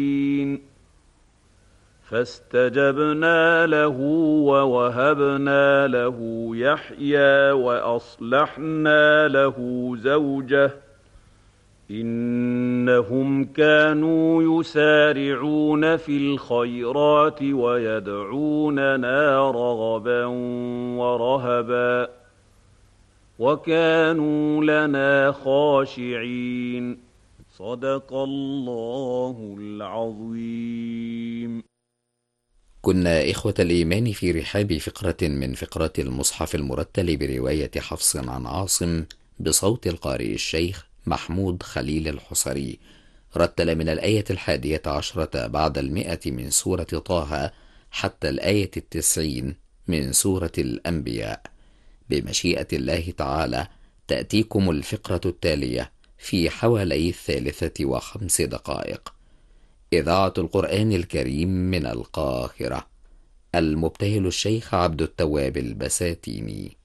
فاستجبنا له ووهبنا له يحيى وأصلحنا له زوجه إنهم كانوا يسارعون في الخيرات ويدعوننا رغبا ورهبا وكانوا لنا خاشعين. صدق الله العظيم. كنا إخوة الإيمان في رحاب فقرة من فقرات المصحف المرتل برواية حفص عن عاصم بصوت القارئ الشيخ محمود خليل الحصري. رتل من الآية 11 بعد 100 من سورة طه حتى الآية 90 من سورة الأنبياء. بمشيئة الله تعالى تأتيكم الفقرة التالية في حوالي 53 دقائق. إذاعة القرآن الكريم من القاهرة. المبتهل الشيخ عبد التواب البساتيني.